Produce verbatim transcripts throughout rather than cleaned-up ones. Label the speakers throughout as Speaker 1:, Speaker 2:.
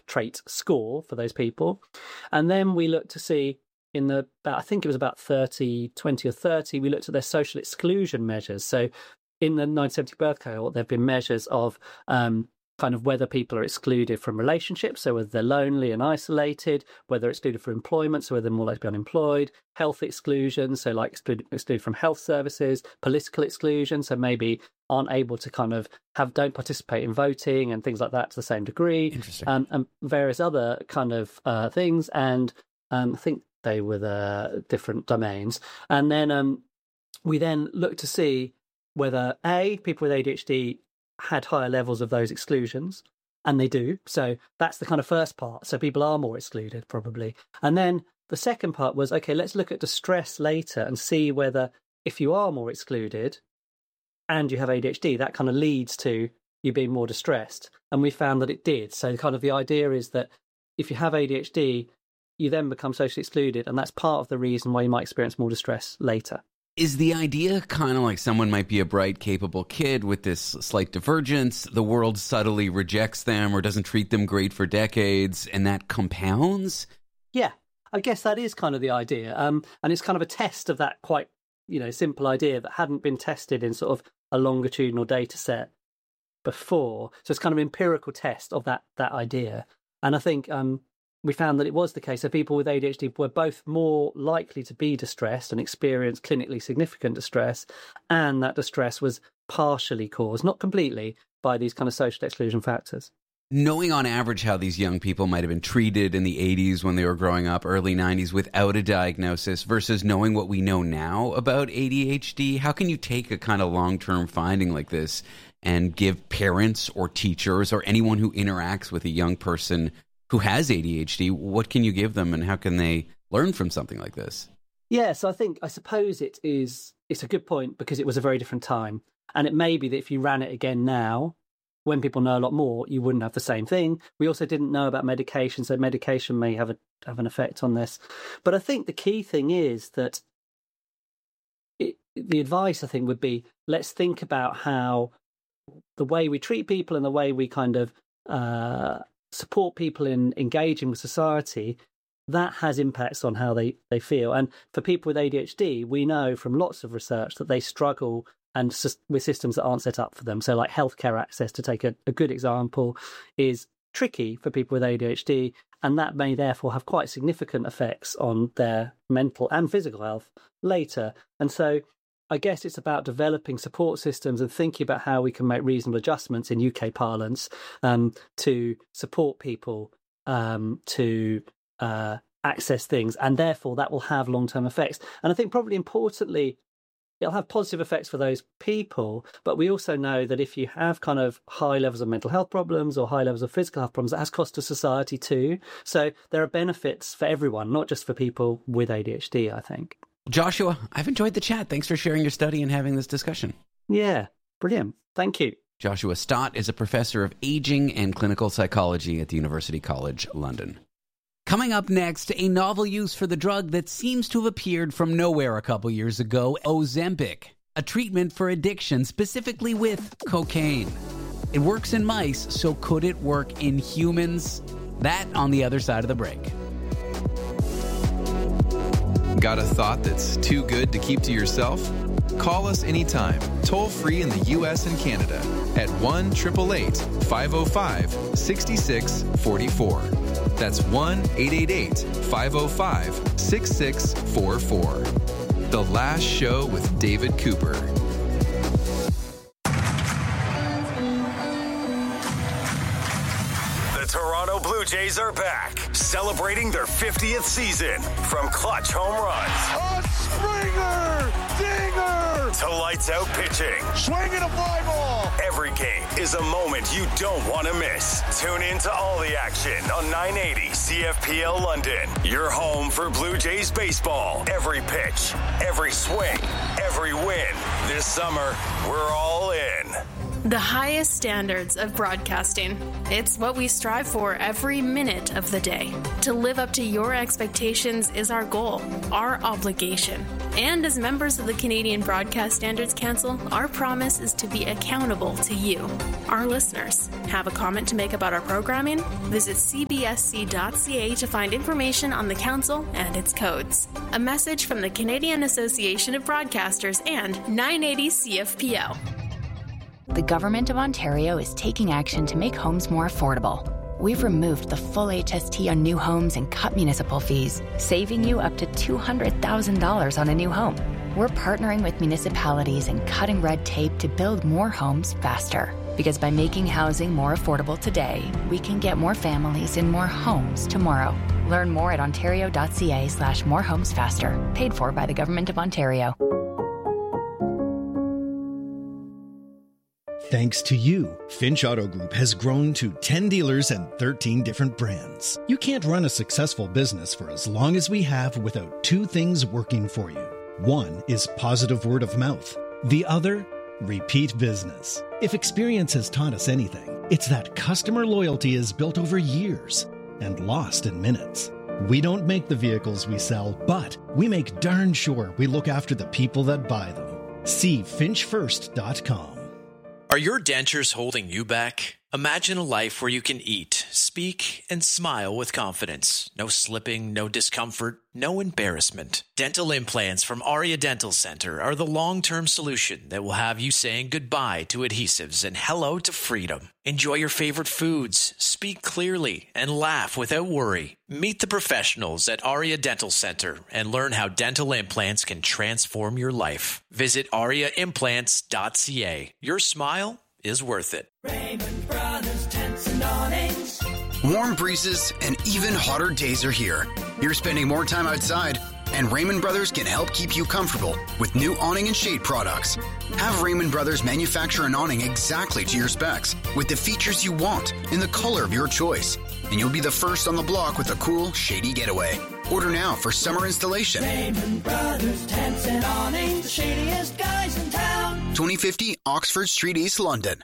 Speaker 1: trait score for those people. And then we looked to see in the, about, I think it was about thirty, twenty or thirty, we looked at their social exclusion measures. So in the nineteen seventy birth cohort, there have been measures of um, kind of whether people are excluded from relationships, so whether they're lonely and isolated, whether they're excluded from employment, so whether they're more likely to be unemployed, health exclusion, so like excluded, excluded from health services, political exclusion, so maybe aren't able to kind of have, don't participate in voting and things like that to the same degree.
Speaker 2: Interesting.
Speaker 1: Um, and various other kind of uh, things. And um, I think they were the different domains. And then um, we then looked to see whether, A, people with A D H D had higher levels of those exclusions, and they do. So that's the kind of first part. So people are more excluded, probably. And then the second part was, okay, let's look at distress later and see whether if you are more excluded and you have A D H D, that kind of leads to you being more distressed. And we found that it did. So kind of the idea is that if you have A D H D, you then become socially excluded, and that's part of the reason why you might experience more distress later.
Speaker 2: Is the idea kind of like someone might be a bright, capable kid with this slight divergence, the world subtly rejects them or doesn't treat them great for decades, and that compounds?
Speaker 1: Yeah, I guess that is kind of the idea. Um, and it's kind of a test of that quite, you know, simple idea that hadn't been tested in sort of a longitudinal data set before. So it's kind of an empirical test of that that idea. And I think um, we found that it was the case. So people with A D H D were both more likely to be distressed and experience clinically significant distress, and that distress was partially caused, not completely, by these kind of social exclusion factors.
Speaker 2: Knowing on average how these young people might have been treated in the eighties when they were growing up, early nineties, without a diagnosis, versus knowing what we know now about A D H D, how can you take a kind of long-term finding like this and give parents or teachers or anyone who interacts with a young person who has A D H D, what can you give them and how can they learn from something like this?
Speaker 1: Yeah, so I think, I suppose it is, it's a good point because it was a very different time. And it may be that if you ran it again now, when people know a lot more, you wouldn't have the same thing. We also didn't know about medication, so medication may have a, have an effect on this. But I think the key thing is that it, the advice, I think, would be, let's think about how the way we treat people and the way we kind of uh, support people in engaging with society, that has impacts on how they, they feel. And for people with A D H D, we know from lots of research that they struggle and with systems that aren't set up for them. So like healthcare access, to take a, a good example, is tricky for people with A D H D, and that may therefore have quite significant effects on their mental and physical health later. And so I guess it's about developing support systems and thinking about how we can make reasonable adjustments in U K parlance um, to support people um, to uh, access things, and therefore that will have long-term effects. And I think probably importantly, it'll have positive effects for those people, but we also know that if you have kind of high levels of mental health problems or high levels of physical health problems, that has cost to society too. So there are benefits for everyone, not just for people with A D H D, I think.
Speaker 2: Joshua, I've enjoyed the chat. Thanks for sharing your study and having this discussion.
Speaker 1: Yeah, brilliant. Thank you.
Speaker 2: Joshua Stott is a professor of aging and clinical psychology at the University College London. Coming up next, a novel use for the drug that seems to have appeared from nowhere a couple years ago, Ozempic, a treatment for addiction, specifically with cocaine. It works in mice, so could it work in humans? That on the other side of the break.
Speaker 3: Got a thought that's too good to keep to yourself? Call us anytime, toll free in the U S and Canada at one eight eight eight, five oh five, six six four four. That's one eight eight eight, five oh five, six six four four. The Last Show with David Cooper.
Speaker 4: The Toronto Blue Jays are back, celebrating their fiftieth season. From clutch home runs,
Speaker 5: a Springer, dinger,
Speaker 4: to lights out pitching,
Speaker 5: swinging a fly ball.
Speaker 4: Every game is a moment you don't want to miss. Tune in to all the action on nine eighty C F P L London. Your home for Blue Jays baseball. Every pitch, every swing, every win. This summer, we're all in.
Speaker 6: The highest standards of broadcasting. It's what we strive for every minute of the day. To live up to your expectations is our goal, our obligation. And as members of the Canadian Broadcast Standards Council, our promise is to be accountable to you, our listeners. Have a comment to make about our programming? Visit c b s c dot c a to find information on the council and its codes. A message from the Canadian Association of Broadcasters and nine eighty C F P L.
Speaker 7: The Government of Ontario is taking action to make homes more affordable. We've removed the full H S T on new homes and cut municipal fees, saving you up to two hundred thousand dollars on a new home. We're partnering with municipalities and cutting red tape to build more homes faster. Because by making housing more affordable today, we can get more families in more homes tomorrow. Learn more at ontario.ca slash more homes faster. Paid for by the Government of Ontario.
Speaker 8: Thanks to you, Finch Auto Group has grown to ten dealers and thirteen different brands. You can't run a successful business for as long as we have without two things working for you. One is positive word of mouth. The other, repeat business. If experience has taught us anything, it's that customer loyalty is built over years and lost in minutes. We don't make the vehicles we sell, but we make darn sure we look after the people that buy them. See finch first dot com.
Speaker 9: Are your dentures holding you back? Imagine a life where you can eat, speak, and smile with confidence. No slipping, no discomfort, no embarrassment. Dental implants from Aria Dental Center are the long-term solution that will have you saying goodbye to adhesives and hello to freedom. Enjoy your favorite foods, speak clearly, and laugh without worry. Meet the professionals at Aria Dental Center and learn how dental implants can transform your life. Visit aria implants dot c a. Your smile is worth it.
Speaker 10: Raymond Brothers Tents and Awnings.
Speaker 11: Warm breezes and even hotter days are here. You're spending more time outside, and Raymond Brothers can help keep you comfortable with new awning and shade products. Have Raymond Brothers manufacture an awning exactly to your specs with the features you want in the color of your choice, and you'll be the first on the block with a cool, shady getaway. Order now for summer installation.
Speaker 10: Raymond Brothers Tents and Awnings, the shadiest guys in town.
Speaker 11: twenty fifty Oxford Street, East London.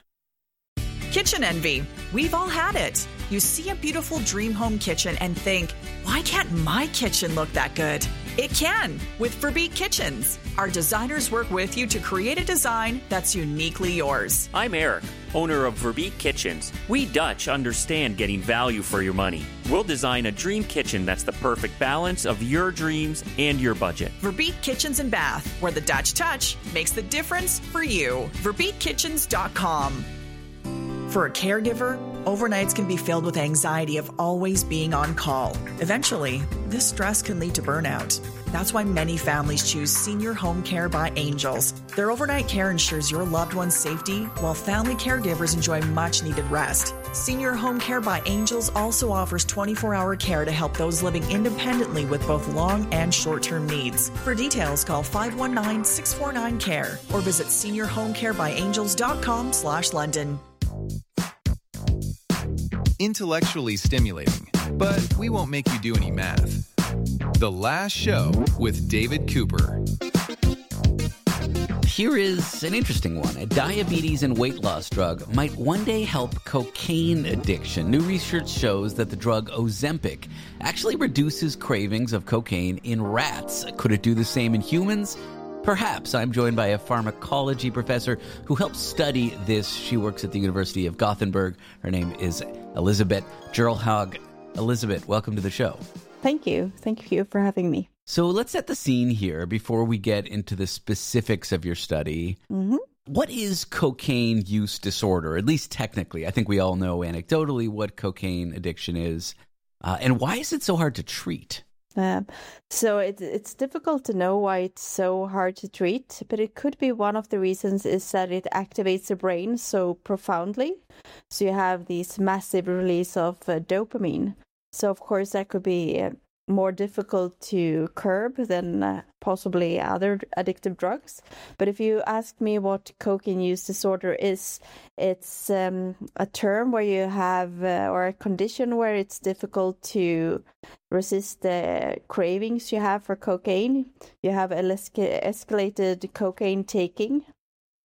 Speaker 12: Kitchen envy. We've all had it. You see a beautiful dream home kitchen and think, why can't my kitchen look that good? It can with Verbeek Kitchens. Our designers work with you to create a design that's uniquely yours.
Speaker 13: I'm Eric, owner of Verbeek Kitchens. We Dutch understand getting value for your money. We'll design a dream kitchen that's the perfect balance of your dreams and your budget.
Speaker 12: Verbeek Kitchens and Bath, where the Dutch touch makes the difference for you. verbeek kitchens dot com. For a caregiver, overnights can be filled with anxiety of always being on call. Eventually, this stress can lead to burnout. That's why many families choose Senior Home Care by Angels. Their overnight care ensures your loved one's safety, while family caregivers enjoy much-needed rest. Senior Home Care by Angels also offers twenty-four hour care to help those living independently with both long and short-term needs. For details, call five one nine, six four nine, C A R E or visit senior home care by angels dot com slash London.
Speaker 3: Intellectually stimulating, but we won't make you do any math. The Last Show with David Cooper.
Speaker 2: Here is an interesting one. A diabetes and weight loss drug might one day help cocaine addiction. New research shows that the drug Ozempic actually reduces cravings of cocaine in rats. Could it do the same in humans? Perhaps. I'm joined by a pharmacology professor who helps study this. She works at the University of Gothenburg. Her name is Elizabeth Gerlhag. Elizabeth, welcome to the show.
Speaker 14: Thank you. Thank you for having me.
Speaker 2: So let's set the scene here before we get into the specifics of your study.
Speaker 14: Mm-hmm.
Speaker 2: What is cocaine use disorder, at least technically? I think we all know anecdotally what cocaine addiction is. Uh, and why is it so hard to treat?
Speaker 14: Uh, so it, it's difficult to know why it's so hard to treat, but it could be one of the reasons is that it activates the brain so profoundly. So you have this massive release of uh, dopamine. So of course that could be uh, more difficult to curb than uh, possibly other addictive drugs. But if you ask me what cocaine use disorder is, it's um, a term where you have, uh, or a condition where it's difficult to resist the cravings you have for cocaine. You have escalated cocaine taking,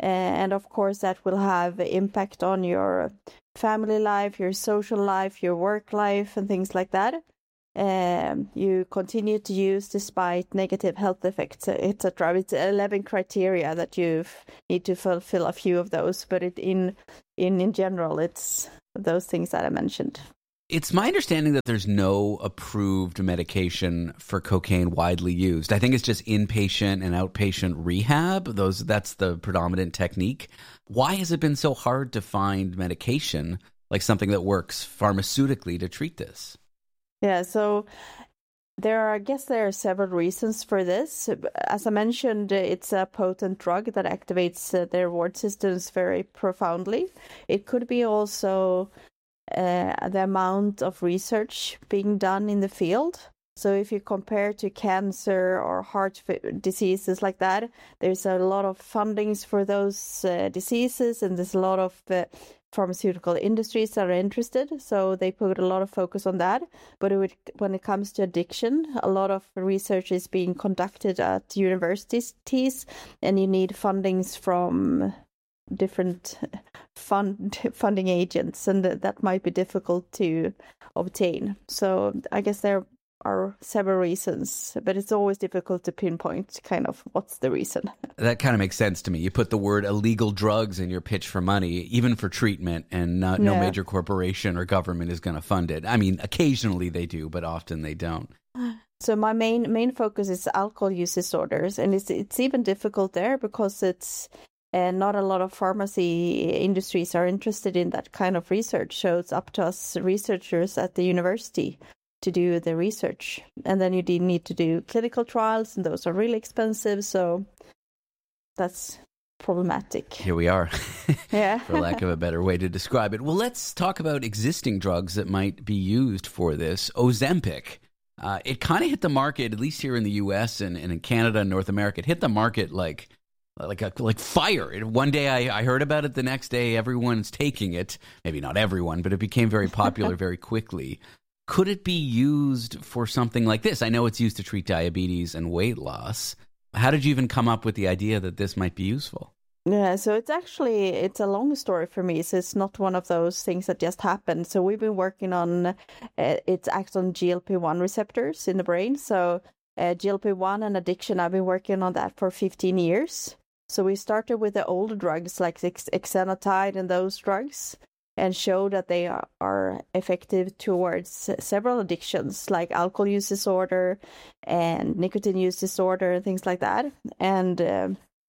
Speaker 14: And of course, that will have impact on your family life, your social life, your work life, and things like that. Um, you continue to use despite negative health effects, et cetera. It's eleven criteria that you need to fulfill a few of those, but it, in in in general, it's those things that I mentioned.
Speaker 2: It's my understanding that there's no approved medication for cocaine widely used. I think it's just inpatient and outpatient rehab. Those that's the predominant technique. Why has it been so hard to find medication, like something that works pharmaceutically, to treat this?
Speaker 14: Yeah, so there are, I guess there are several reasons for this. As I mentioned, it's a potent drug that activates uh, the reward systems very profoundly. It could be also uh, the amount of research being done in the field. So if you compare to cancer or heart diseases like that, there's a lot of fundings for those uh, diseases, and there's a lot of uh, pharmaceutical industries that are interested, so they put a lot of focus on that. But it would, when it comes to addiction, a lot of research is being conducted at universities, and you need fundings from different fund funding agents, and that, that might be difficult to obtain. So I guess there are several reasons, but it's always difficult to pinpoint kind of what's the reason.
Speaker 2: That kind of makes sense to me. You put the word illegal drugs in your pitch for money, even for treatment, and not, no
Speaker 14: Yeah.
Speaker 2: major corporation or government is going to fund it. I mean, occasionally they do, but often they don't.
Speaker 14: So my main main focus is alcohol use disorders, and it's it's even difficult there because it's uh, not a lot of pharmacy industries are interested in that kind of research. So it's up to us researchers at the university to do the research, and then you do need to do clinical trials, and those are really expensive. So that's problematic.
Speaker 2: Here we are,
Speaker 14: Yeah.
Speaker 2: for lack of a better way to describe it. Well, let's talk about existing drugs that might be used for this. Ozempic. Uh, it kind of hit the market, at least here in the U S and, and in Canada and North America. It hit the market like like a, like fire. It, one day I, I heard about it. The next day, everyone's taking it. Maybe not everyone, but it became very popular very quickly. Could it be used for something like this? I know it's used to treat diabetes and weight loss. How did you even come up with the idea that this might be useful?
Speaker 14: Yeah, so it's actually, it's a long story for me. So it's not one of those things that just happened. So we've been working on, uh, it acts on G L P one receptors in the brain. So uh, G L P one and addiction, I've been working on that for fifteen years. So we started with the old drugs like ex- exenatide and those drugs, and show that they are, are effective towards several addictions like alcohol use disorder and nicotine use disorder and things like that. And uh,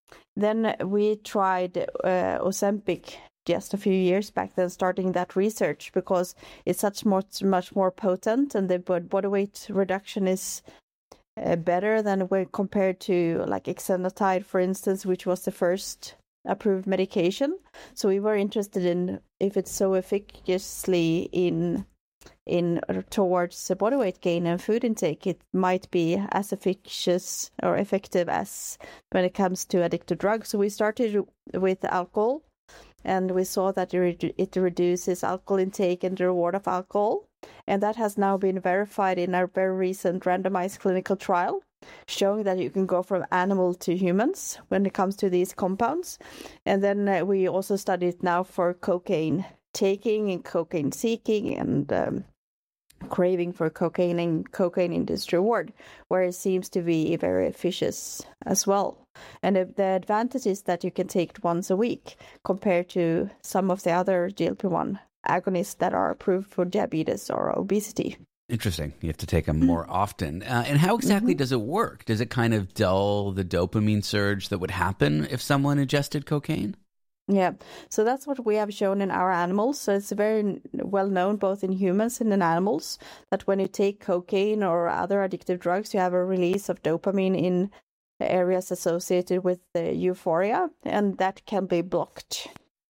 Speaker 14: then we tried uh, Ozempic just a few years back, then starting that research because it's such much, much more potent, and the body weight reduction is uh, better than when compared to like exenatide, for instance, which was the first approved medication. So we were interested in if it's so efficaciously in in towards the body weight gain and food intake, it might be as efficacious or effective as when it comes to addictive drugs. So we started with alcohol, and we saw that it reduces alcohol intake and the reward of alcohol, and that has now been verified in our very recent randomized clinical trial, showing that you can go from animal to humans when it comes to these compounds. And then uh, we also study it now for cocaine taking and cocaine seeking and um, craving for cocaine and cocaine-induced reward, where it seems to be very efficacious as well. And the, the advantage is that you can take it once a week compared to some of the other G L P one agonists that are approved for diabetes or obesity.
Speaker 2: Interesting. You have to take them more often. Uh, and how exactly mm-hmm. does it work? Does it kind of dull the dopamine surge that would happen if someone ingested cocaine?
Speaker 14: Yeah, so that's what we have shown in our animals. So it's very well known both in humans and in animals that when you take cocaine or other addictive drugs, you have a release of dopamine in areas associated with the euphoria, and that can be blocked.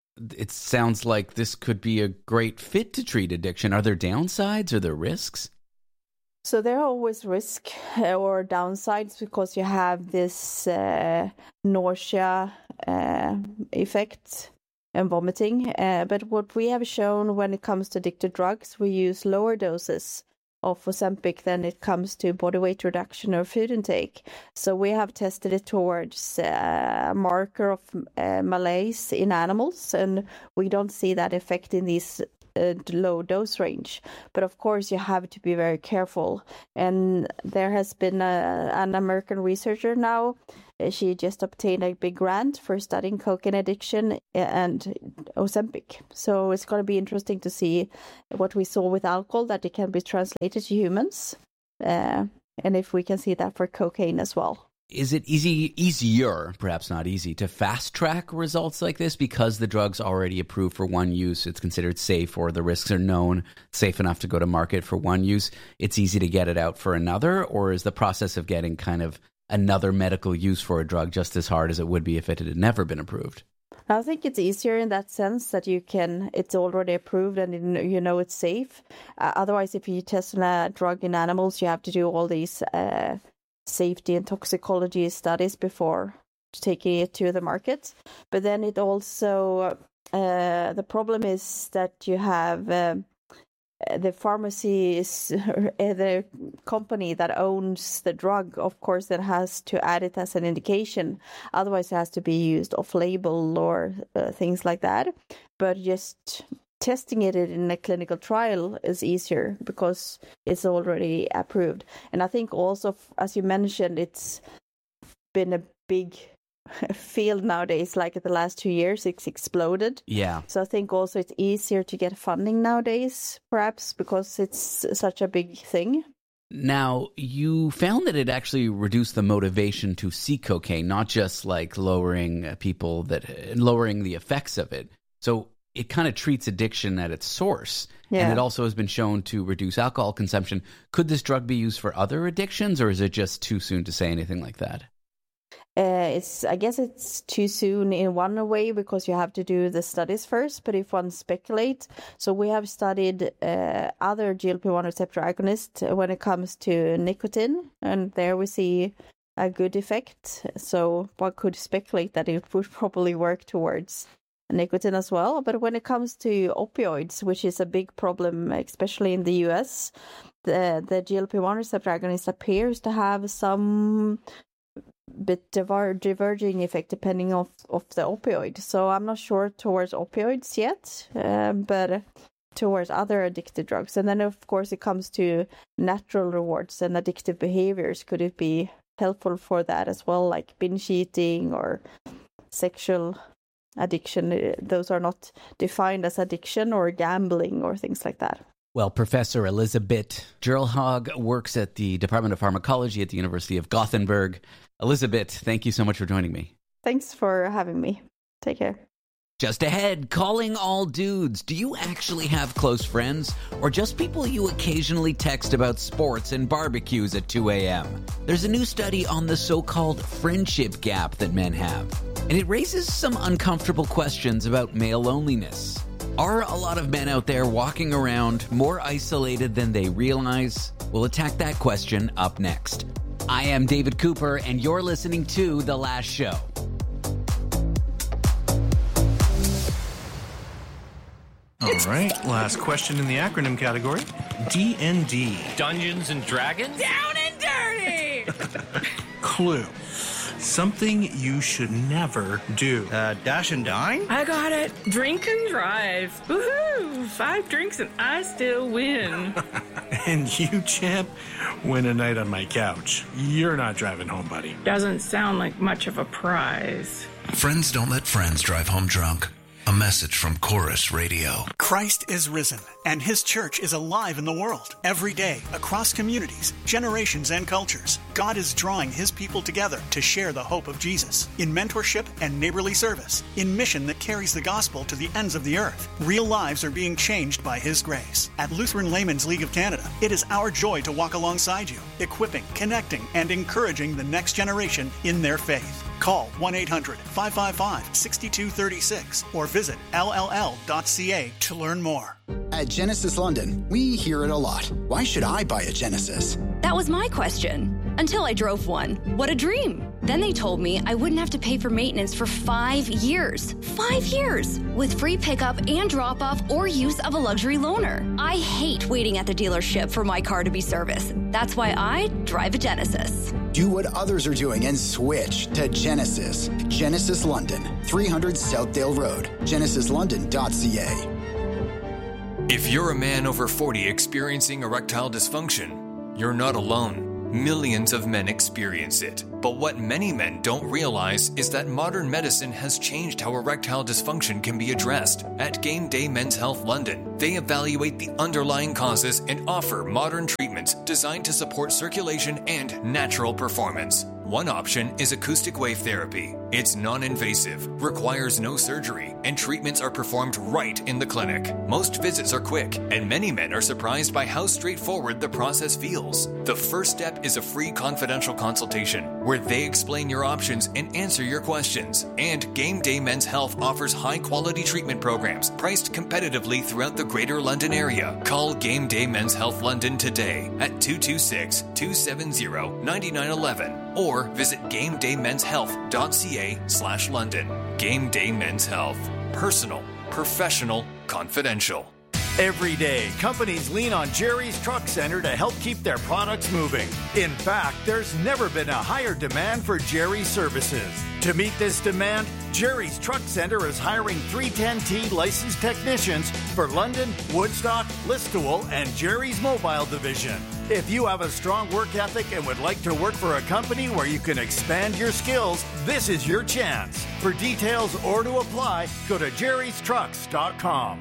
Speaker 2: It sounds like this could be a great fit to treat addiction. Are there downsides? Are there risks?
Speaker 14: So there are always risks or downsides because you have this uh, nausea uh, effect and vomiting. Uh, but what we have shown when it comes to addictive drugs, we use lower doses of Ozempic than it comes to body weight reduction or food intake. So we have tested it towards a marker of uh, malaise in animals, and we don't see that effect in these uh, low dose range. But of course, you have to be very careful. And there has been a, an American researcher now. She just obtained a big grant for studying cocaine addiction and Ozempic. So it's going to be interesting to see what we saw with alcohol, that it can be translated to humans, uh, and if we can see that for cocaine as well.
Speaker 2: Is it easy, easier, perhaps not easy, to fast-track results like this because the drug's already approved for one use, it's considered safe, or the risks are known, safe enough to go to market for one use, it's easy to get it out for another? Or is the process of getting kind of another medical use for a drug just as hard as it would be if it had never been approved?
Speaker 14: I think it's easier in that sense that you can, it's already approved and you know it's safe. Uh, otherwise, if you test a drug in animals, you have to do all these uh, safety and toxicology studies before taking it to the market. But then it also, uh, the problem is that you have uh, the pharmacy is the company that owns the drug, of course, that has to add it as an indication. Otherwise, it has to be used off-label or uh, things like that. But just testing it in a clinical trial is easier because it's already approved. And I think also, as you mentioned, it's been a big field nowadays. Like the last two years, it's exploded.
Speaker 2: Yeah.
Speaker 14: So I think also it's easier to get funding nowadays, perhaps because it's such a big thing.
Speaker 2: Now, you found that it actually reduced the motivation to seek cocaine, not just like lowering people that lowering the effects of it. So it kind of treats addiction at its source. Yeah. And it also has been shown to reduce alcohol consumption. Could this drug be used for other addictions, or is it just too soon to say anything like that?
Speaker 14: Uh, it's I guess it's too soon in one way because you have to do the studies first. But if one speculates, so we have studied uh, other G L P one receptor agonists when it comes to nicotine, and there we see a good effect. So one could speculate that it would probably work towards nicotine as well. But when it comes to opioids, which is a big problem, especially in the U S, the the G L P one receptor agonist appears to have some bit diver- diverging effect depending of, of the opioid. So I'm not sure towards opioids yet, um, but towards other addictive drugs. And then, of course, it comes to natural rewards and addictive behaviors. Could it be helpful for that as well, like binge eating or sexual addiction? Those are not defined as addiction, or gambling or things like that.
Speaker 2: Well, Professor Elisabeth Gerlhag works at the Department of Pharmacology at the University of Gothenburg. Elisabeth, thank you so much for joining me.
Speaker 14: Thanks for having me. Take care.
Speaker 2: Just ahead, calling all dudes. Do you actually have close friends, or just people you occasionally text about sports and barbecues at two a.m.? There's a new study on the so-called friendship gap that men have, and it raises some uncomfortable questions about male loneliness. Are a lot of men out there walking around more isolated than they realize? We'll attack that question up next. I am David Cooper, and you're listening to The Last Show.
Speaker 15: All right, last question in the acronym category. D and D.
Speaker 16: Dungeons and Dragons?
Speaker 17: Down and dirty!
Speaker 15: Clue. Something you should never do.
Speaker 18: Uh, dash and dine?
Speaker 17: I got it. Drink and drive. Woohoo! Five drinks and I still win.
Speaker 15: And you, champ, win a night on my couch. You're not driving home, buddy.
Speaker 17: Doesn't sound like much of a prize.
Speaker 19: Friends don't let friends drive home drunk. A message from Chorus Radio.
Speaker 20: Christ is risen, and His church is alive in the world. Every day, across communities, generations, and cultures, God is drawing His people together to share the hope of Jesus in mentorship and neighborly service, in mission that carries the gospel to the ends of the earth. Real lives are being changed by His grace. At Lutheran Laymen's League of Canada, it is our joy to walk alongside you, equipping, connecting, and encouraging the next generation in their faith. Call one eight hundred, five five five, six two three six or visit L L L dot C A to learn more.
Speaker 11: At Genesis London, we hear it a lot. Why should I buy a Genesis?
Speaker 21: That was my question. Until I drove one. What a dream.
Speaker 18: Then they told me I wouldn't have to pay for maintenance for five years. Five years! With free pickup and drop-off or use of a luxury loaner. I hate waiting at the dealership for my car to be serviced. That's why I drive a Genesis.
Speaker 11: Do what others are doing and switch to Genesis. Genesis London, three hundred Southdale Road, genesis london dot c a.
Speaker 21: If you're a man over forty experiencing erectile dysfunction, you're not alone. Millions of men experience it. But what many men don't realize is that modern medicine has changed how erectile dysfunction can be addressed. At Game Day Men's Health London, they evaluate the underlying causes and offer modern treatments designed to support circulation and natural performance. One option is acoustic wave therapy. It's non-invasive, requires no surgery, and treatments are performed right in the clinic. Most visits are quick, and many men are surprised by how straightforward the process feels. The first step is a free confidential consultation, where they explain your options and answer your questions. And Game Day Men's Health offers high-quality treatment programs priced competitively throughout the Greater London area. Call Game Day Men's Health London today at two two six, two seven zero, nine nine one one or visit game day men's health dot c a slash London. Game Day Men's Health. Personal, professional, confidential.
Speaker 5: Every day, companies lean on Jerry's Truck Center to help keep their products moving. In fact, there's never been a higher demand for Jerry's services. To meet this demand, Jerry's Truck Center is hiring three ten T licensed technicians for London, Woodstock, Listowel, and Jerry's Mobile Division. If you have a strong work ethic and would like to work for a company where you can expand your skills, this is your chance. For details or to apply, go to jerrys trucks dot com.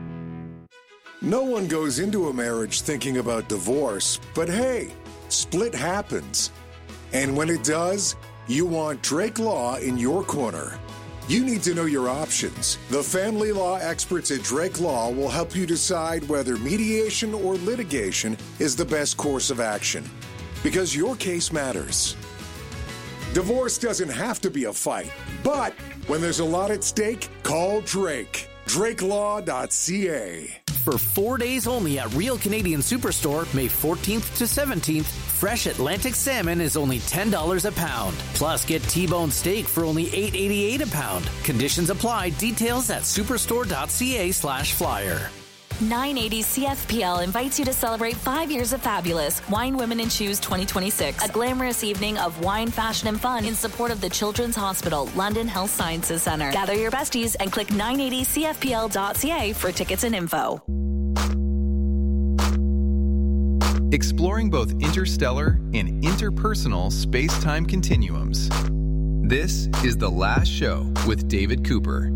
Speaker 22: No one goes into a marriage thinking about divorce, but hey, split happens. And when it does, you want Drake Law in your corner. You need to know your options. The family law experts at Drake Law will help you decide whether mediation or litigation is the best course of action, because your case matters. Divorce doesn't have to be a fight, but when there's a lot at stake, call Drake. drake law dot c a.
Speaker 23: For four days only at Real Canadian Superstore, May fourteenth to seventeenth, fresh Atlantic salmon is only ten dollars a pound. Plus, get T-bone steak for only eight eighty-eight a pound. Conditions apply. Details at superstore dot c a slash flyer.
Speaker 24: nine eighty C F P L invites you to celebrate five years of fabulous Wine, Women, and Shoes twenty twenty-six, a glamorous evening of wine, fashion, and fun in support of the Children's Hospital London Health Sciences Centre. Gather your besties and click nine eighty C F P L dot c a for tickets and info.
Speaker 3: Exploring both interstellar and interpersonal space-time continuums. This is The Last Show with David Cooper.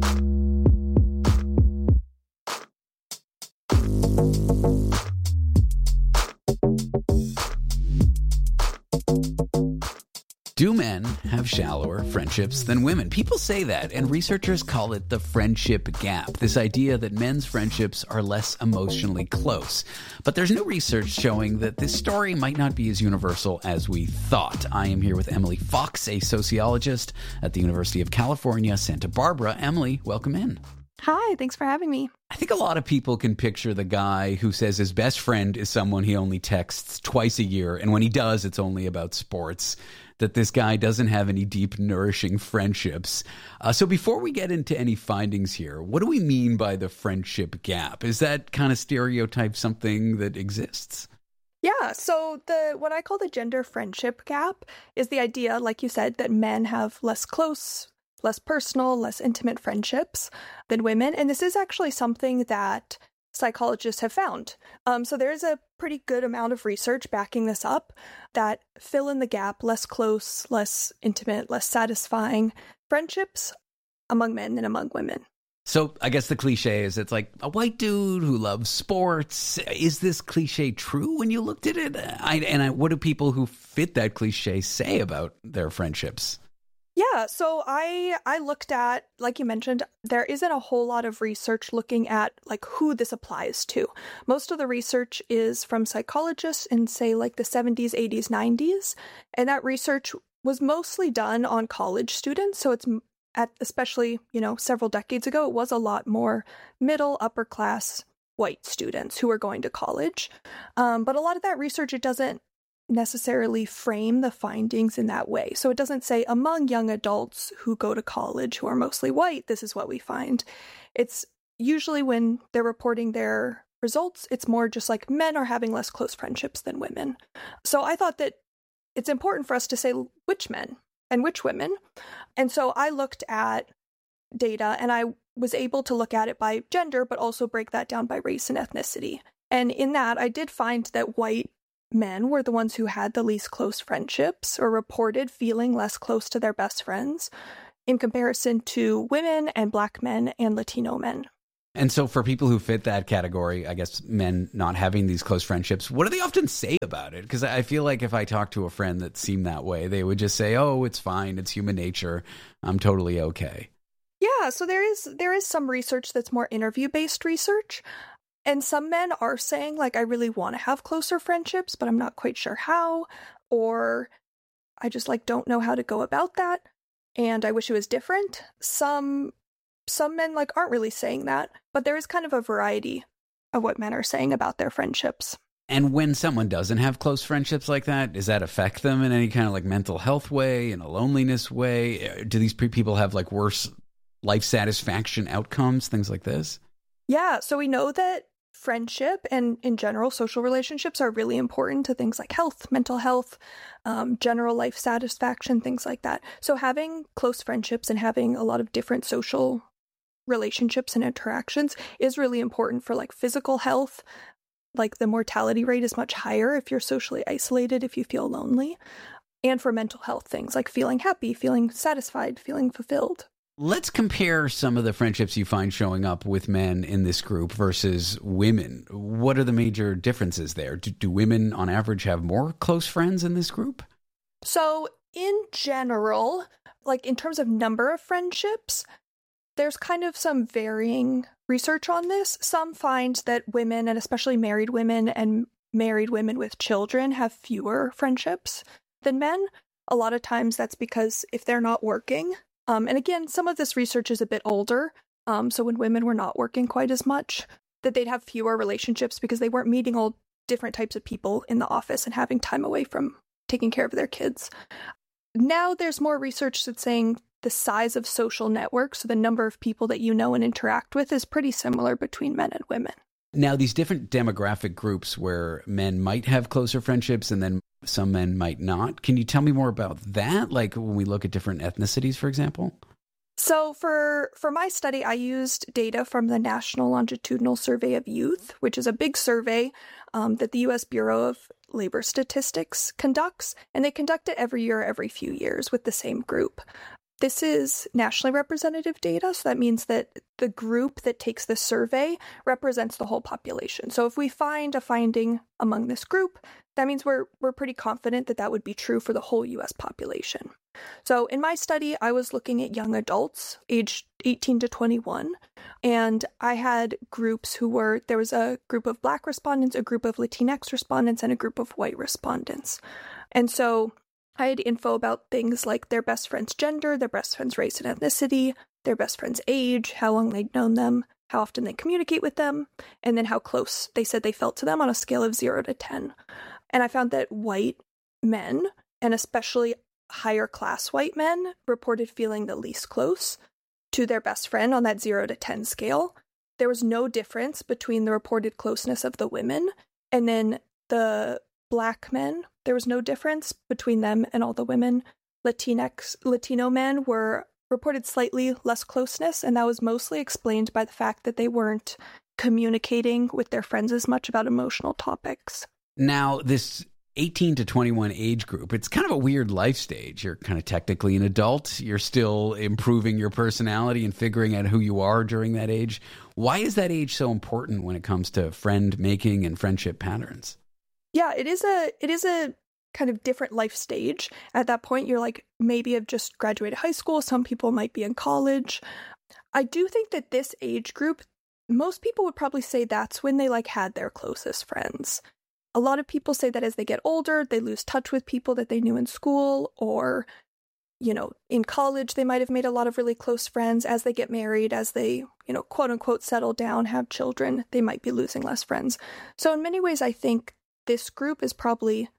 Speaker 2: Do men have shallower friendships than women? People say that, and researchers call it the friendship gap, this idea that men's friendships are less emotionally close. But there's new research showing that this story might not be as universal as we thought. I am here with Emily Fox, a sociologist at the University of California, Santa Barbara. Emily, welcome in.
Speaker 25: Hi, thanks for having me.
Speaker 2: I think a lot of people can picture the guy who says his best friend is someone he only texts twice a year, and when he does, it's only about sports. That this guy doesn't have any deep, nourishing friendships. Uh, so before we get into any findings here, what do we mean by the friendship gap? Is that kind of stereotype something that exists?
Speaker 25: Yeah, so the what I call the gender friendship gap is the idea, like you said, that men have less close, less personal, less intimate friendships than women. And this is actually something that psychologists have found. Um, so there's a pretty good amount of research backing this up that fill in the gap, less close, less intimate, less satisfying friendships among men than among women.
Speaker 2: So I guess the cliche is it's like a white dude who loves sports. Is this cliche true when you looked at it? I, and I, what do people who fit that cliche say about their friendships?
Speaker 25: Yeah, so I I looked at, like you mentioned, there isn't a whole lot of research looking at like who this applies to. Most of the research is from psychologists in, say, like the seventies, eighties, nineties, and that research was mostly done on college students. So it's at, especially, you know, several decades ago, it was a lot more middle, upper class white students who were going to college. Um, but a lot of that research, it doesn't necessarily frame the findings in that way. So it doesn't say among young adults who go to college who are mostly white, this is what we find. It's usually when they're reporting their results, it's more just like men are having less close friendships than women. So I thought that it's important for us to say which men and which women. And so I looked at data and I was able to look at it by gender, but also break that down by race and ethnicity. And in that, I did find that white men were the ones who had the least close friendships or reported feeling less close to their best friends in comparison to women and Black men and Latino men.
Speaker 2: And so for people who fit that category, I guess men not having these close friendships, what do they often say about it? Because I feel like if I talk to a friend that seemed that way, they would just say, oh, it's fine. It's human nature. I'm totally okay.
Speaker 25: Yeah, so there is there is some research that's more interview-based research. And some men are saying, like, I really want to have closer friendships, but I'm not quite sure how, or I just, like, don't know how to go about that, and I wish it was different. Some some men, like, aren't really saying that, but there is kind of a variety of what men are saying about their friendships.
Speaker 2: And when someone doesn't have close friendships like that, does that affect them in any kind of, like, mental health way, in a loneliness way? Do these people have, like, worse life satisfaction outcomes, things like this?
Speaker 25: Yeah, so we know that friendship and in general social relationships are really important to things like health, mental health, um, general life satisfaction, things like that. So having close friendships and having a lot of different social relationships and interactions is really important for like physical health. Like the mortality rate is much higher if you're socially isolated, if you feel lonely, and for mental health things like feeling happy, feeling satisfied, feeling fulfilled.
Speaker 2: Let's compare some of the friendships you find showing up with men in this group versus women. What are the major differences there? Do, do women on average have more close friends in this group?
Speaker 25: So in general, like in terms of number of friendships, there's kind of some varying research on this. Some find that women, and especially married women and married women with children, have fewer friendships than men. A lot of times that's because if they're not working, Um, and again, some of this research is a bit older, um, so when women were not working quite as much, that they'd have fewer relationships because they weren't meeting all different types of people in the office and having time away from taking care of their kids. Now there's more research that's saying the size of social networks, so the number of people that you know and interact with, is pretty similar between men and women.
Speaker 2: Now, these different demographic groups where men might have closer friendships and then some men might not. Can you tell me more about that? Like when we look at different ethnicities, for example?
Speaker 25: So for, for my study, I used data from the National Longitudinal Survey of Youth, which is a big survey um, that the U S Bureau of Labor Statistics conducts. And they conduct it every year, every few years with the same group. This is nationally representative data, so that means that the group that takes the survey represents the whole population. So if we find a finding among this group, that means we're we're pretty confident that that would be true for the whole U S population. So in my study, I was looking at young adults aged eighteen to twenty-one, and I had groups who were, there was a group of Black respondents, a group of Latinx respondents, and a group of white respondents. And so I had info about things like their best friend's gender, their best friend's race and ethnicity, their best friend's age, how long they'd known them, how often they communicate with them, and then how close they said they felt to them on a scale of zero to ten. And I found that white men, and especially higher class white men, reported feeling the least close to their best friend on that zero to ten scale. There was no difference between the reported closeness of the women and then the Black men. There was no difference between them and all the women. Latinx, Latino men were reported slightly less closeness, and that was mostly explained by the fact that they weren't communicating with their friends as much about emotional topics.
Speaker 2: Now, this eighteen to twenty-one age group, it's kind of a weird life stage. You're kind of technically an adult. You're still improving your personality and figuring out who you are during that age. Why is that age so important when it comes to friend making and friendship patterns?
Speaker 25: Yeah, it is a it is a kind of different life stage. At that point, you're like maybe have just graduated high school. Some people might be in college. I do think that this age group, most people would probably say that's when they like had their closest friends. A lot of people say that as they get older, they lose touch with people that they knew in school, or, you know, in college, they might have made a lot of really close friends. As they get married, as they, you know, quote unquote, settle down, have children, they might be losing less friends. So in many ways, I think this group is probably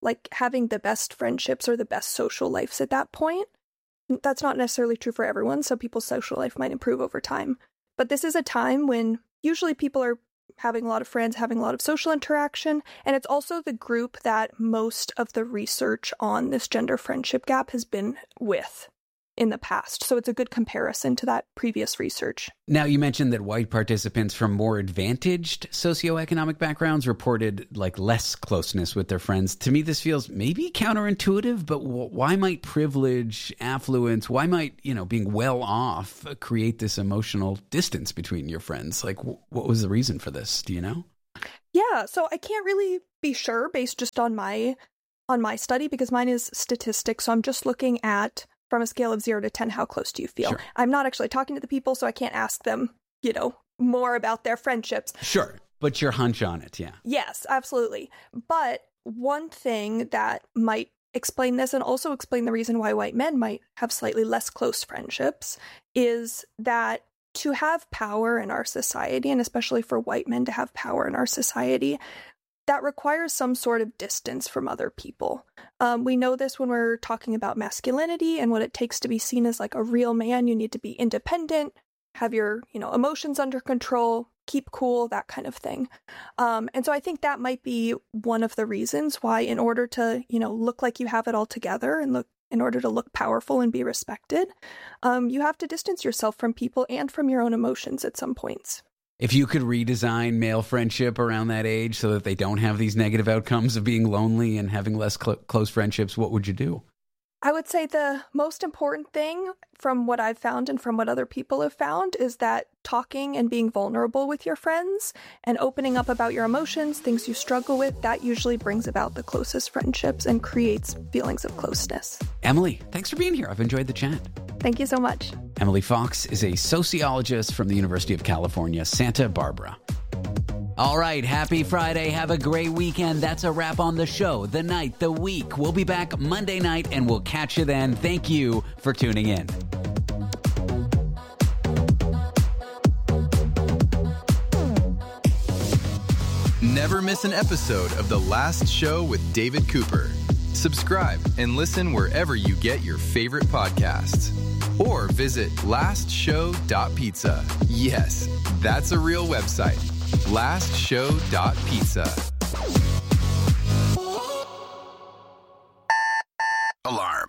Speaker 25: like having the best friendships or the best social lives at that point. That's not necessarily true for everyone. Some people's social life might improve over time. But this is a time when usually people are having a lot of friends, having a lot of social interaction. And it's also the group that most of the research on this gender friendship gap has been with in the past. So it's a good comparison to that previous research.
Speaker 2: Now, you mentioned that white participants from more advantaged socioeconomic backgrounds reported like less closeness with their friends. To me, this feels maybe counterintuitive, but w- why might privilege, affluence, why might, you know, being well off create this emotional distance between your friends? Like, w- what was the reason for this? Do you know?
Speaker 25: Yeah, so I can't really be sure based just on my on my study because mine is statistics. So I'm just looking at from a scale of zero to ten, how close do you feel? Sure. I'm not actually talking to the people, so I can't ask them, you know, more about their friendships.
Speaker 2: Sure, but your hunch on it, yeah.
Speaker 25: Yes, absolutely. But one thing that might explain this and also explain the reason why white men might have slightly less close friendships is that to have power in our society, and especially for white men to have power in our society, that requires some sort of distance from other people. Um, we know this when we're talking about masculinity and what it takes to be seen as like a real man. You need to be independent, have your, you know, emotions under control, keep cool, that kind of thing. Um, and so I think that might be one of the reasons why, in order to, you know, look like you have it all together and look, in order to look powerful and be respected, um, you have to distance yourself from people and from your own emotions at some points.
Speaker 2: If you could redesign male friendship around that age so that they don't have these negative outcomes of being lonely and having less cl- close friendships, what would you do?
Speaker 25: I would say the most important thing from what I've found and from what other people have found is that talking and being vulnerable with your friends and opening up about your emotions, things you struggle with, that usually brings about the closest friendships and creates feelings of closeness.
Speaker 2: Emily, thanks for being here. I've enjoyed the chat.
Speaker 25: Thank you so much.
Speaker 2: Emily Fox is a sociologist from the University of California, Santa Barbara. All right, happy Friday. Have a great weekend. That's a wrap on the show, the night, the week. We'll be back Monday night, and we'll catch you then. Thank you for tuning in.
Speaker 3: Never miss an episode of The Last Show with David Cooper. Subscribe and listen wherever you get your favorite podcasts. Or visit last show dot pizza. Yes, that's a real website. last show dot pizza.
Speaker 11: Alarm.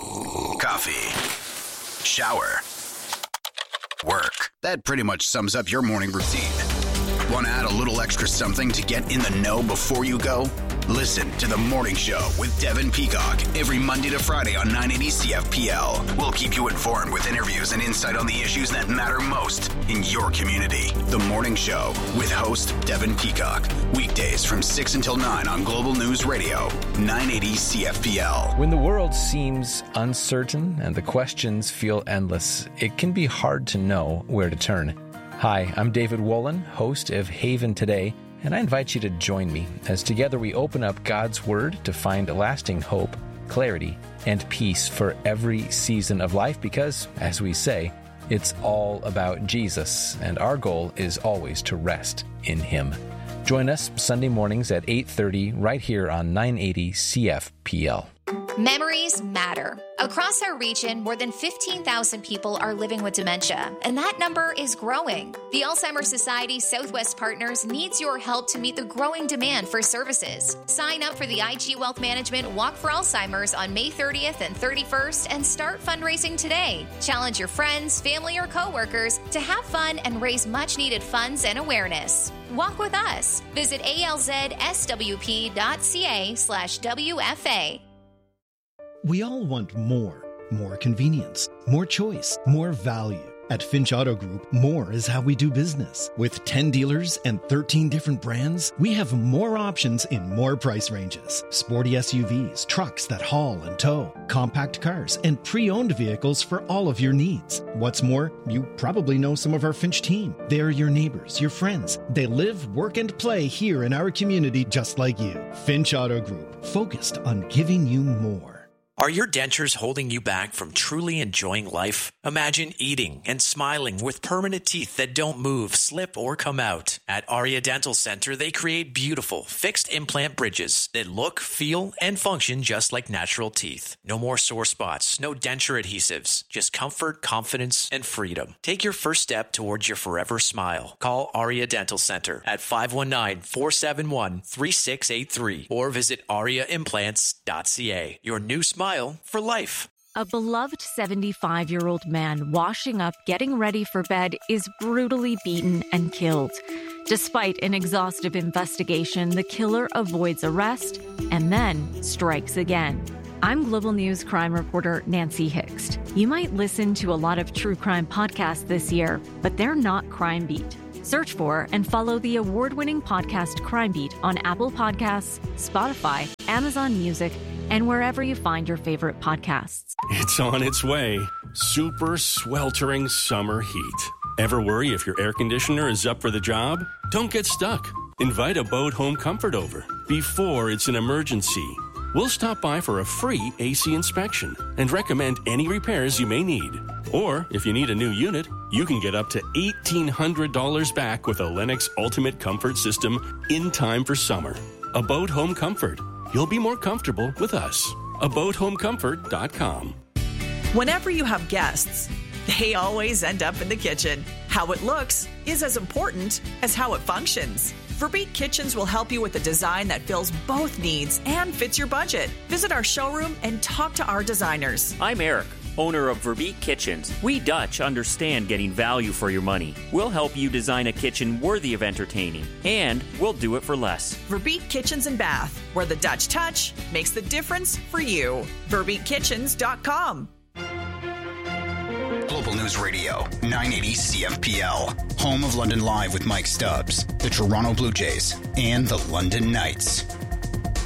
Speaker 11: Coffee. Shower. Work. That pretty much sums up your morning routine. Want to add a little extra something to get in the know before you go? Listen to The Morning Show with Devin Peacock every Monday to Friday on nine eighty C F P L. We'll keep you informed with interviews and insight on the issues that matter most in your community. The Morning Show with host Devin Peacock. Weekdays from six until nine on Global News Radio, nine eighty C F P L.
Speaker 1: When the world seems uncertain and the questions feel endless, it can be hard to know where to turn. Hi, I'm David Wolin, host of Haven Today, and I invite you to join me as together we open up God's Word to find lasting hope, clarity, and peace for every season of life because, as we say, it's all about Jesus, and our goal is always to rest in Him. Join us Sunday mornings at eight thirty right here on nine eighty C F P L.
Speaker 4: Memories matter. Across our region, more than fifteen thousand people are living with dementia, and that number is growing. The Alzheimer's Society Southwest Partners needs your help to meet the growing demand for services. Sign up for the I G Wealth Management Walk for Alzheimer's on May thirtieth and thirty-first and start fundraising today. Challenge your friends, family, or coworkers to have fun and raise much-needed funds and awareness. Walk with us. Visit alzswp.ca slash WFA.
Speaker 6: We all want more. More convenience, more choice, more value. At Finch Auto Group, more is how we do business. With ten dealers and thirteen different brands, we have more options in more price ranges. Sporty S U Vs, trucks that haul and tow, compact cars, and pre-owned vehicles for all of your needs. What's more, you probably know some of our Finch team. They're your neighbors, your friends. They live, work, and play here in our community just like you. Finch Auto Group, focused on giving you more.
Speaker 16: Are your dentures holding you back from truly enjoying life? Imagine eating and smiling with permanent teeth that don't move, slip, or come out. At Aria Dental Center, they create beautiful, fixed implant bridges that look, feel, and function just like natural teeth. No more sore spots, no denture adhesives, just comfort, confidence, and freedom. Take your first step towards your forever smile. Call Aria Dental Center at five one nine, four seven one, three six eight three or visit aria implants dot c a. Your new smile for life.
Speaker 7: A beloved seventy-five-year-old man washing up, getting ready for bed, is brutally beaten and killed. Despite an exhaustive investigation, the killer avoids arrest and then strikes again. I'm Global News crime reporter Nancy Hixt. You might listen to a lot of true crime podcasts this year, but they're not Crime Beat. Search for and follow the award-winning podcast Crime Beat on Apple Podcasts, Spotify, Amazon Music, and wherever you find your favorite podcasts.
Speaker 8: It's on its way. Super sweltering summer heat. Ever worry if your air conditioner is up for the job? Don't get stuck. Invite a Boat Home Comfort over before it's an emergency. We'll stop by for a free A C inspection and recommend any repairs you may need. Or, if you need a new unit, you can get up to eighteen hundred dollars back with a Lennox Ultimate Comfort System in time for summer. A Boat Home Comfort. You'll be more comfortable with us. a boat home comfort dot com.
Speaker 12: Whenever you have guests, they always end up in the kitchen. How it looks is as important as how it functions. Verbeek Kitchens will help you with a design that fills both needs and fits your budget. Visit our showroom and talk to our designers.
Speaker 9: I'm Eric, owner of Verbeek Kitchens. We Dutch understand getting value for your money. We'll help you design a kitchen worthy of entertaining, and we'll do it for less.
Speaker 12: Verbeek Kitchens and Bath, where the Dutch touch makes the difference for you. verbeek kitchens dot com.
Speaker 11: Global News Radio, nine eighty C F P L, home of London Live with Mike Stubbs, the Toronto Blue Jays, and the London Knights.